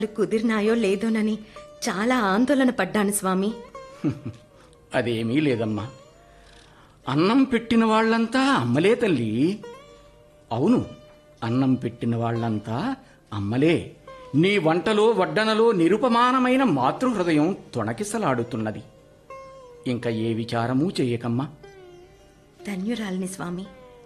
కుదిరినాయో లేదోనని చాలా ఆందోళన పడ్డాను స్వామి. అదేమీ లేదమ్మా. అన్నం పెట్టిన వాళ్ళంతా అమ్మలే తల్లి. అవును, అన్నం పెట్టిన వాళ్ళంతా అమ్మలే. నీ వంటలో వడ్డనలో నిరుపమానమైన మాతృహృదయం తొణకిసలాడుతున్నది. ఇంకా ఏ విచారమూ చెయ్యకమ్మా. ధన్యురాలిని స్వామి.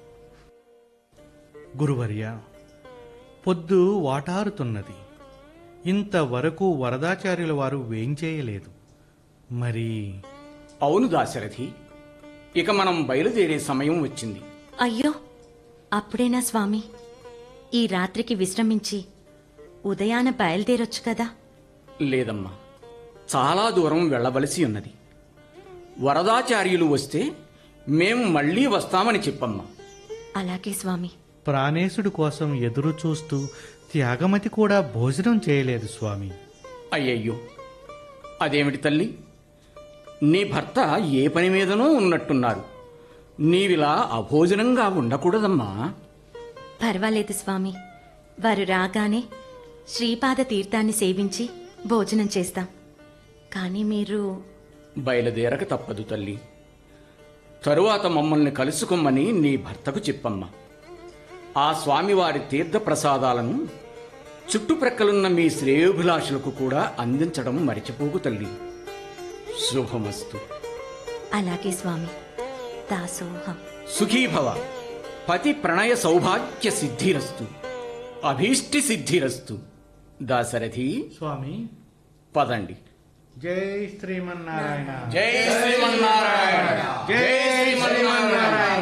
గురువర్య, పొద్దు వాటారుతున్నది. ఇంతవరకు వరదాచార్యుల వారు వేంచేయలేదు. మరి అవును దాశరథి, ఇక మనం బయలుదేరే సమయం వచ్చింది. అయ్యో, అప్పుడేనా స్వామి? ఈ రాత్రికి విశ్రమించి ఉదయాన బయలుదేరొచ్చు కదా. లేదమ్మా, చాలా దూరం వెళ్ళవలసి ఉన్నది. వరదాచార్యులు వస్తే మేము మళ్ళీ వస్తామని చెప్పమ్మా. అలాగే స్వామి. ప్రాణేశుడి కోసం ఎదురు చూస్తూ త్యాగమతి కూడా భోజనం చేయలేదు స్వామి. అయ్యయ్యో, అదేమిటి తల్లి? నీ భర్త ఏ పని మీదనో ఉన్నట్టున్నారు. నీవిలా అభోజనంగా ఉండకూడదమ్మా. పర్వాలేదు స్వామి, వారు రాగానే శ్రీపాద తీర్థాన్ని సేవించి భోజనం చేస్తాం. కానీ మీరు బయలుదేరక తప్పదు తల్లి. తరువాత మమ్మల్ని కలుసుకోమని నీ భర్తకు చెప్పమ్మా. ఆ స్వామివారి తీర్థ ప్రసాదాలను చుట్టుప్రక్కలున్న మీ శ్రేయోభిలాషులకు కూడా అందించడం మరిచిపోకు తల్లి. శుభమస్తు. అలాగే స్వామి. దాసోహం. సుఖీభవ. పతి ప్రణయ సౌభాగ్య సిద్ధిరస్తు. అభీష్టి సిద్ధిరస్తు. దాశరథి స్వామి, పదండి. జై శ్రీమన్నారాయణ. జై శ్రీమన్నారాయణ. జై శ్రీమన్నారాయణ.